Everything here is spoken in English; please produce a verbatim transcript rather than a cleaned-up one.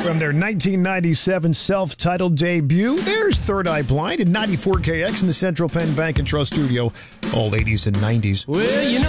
From their nineteen ninety-seven self-titled debut, there's Third Eye Blind and ninety-four K X in the Central Penn Bank and Trust studio. All eighties and nineties. Well, you know.